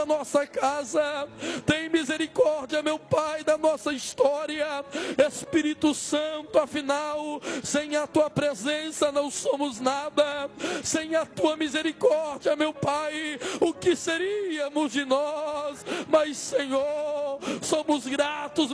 da nossa casa, tem misericórdia, meu Pai, da nossa história. Espírito Santo, afinal, sem a tua presença não somos nada, sem a tua misericórdia, meu Pai, o que seríamos de nós? Mas, Senhor, somos gratos,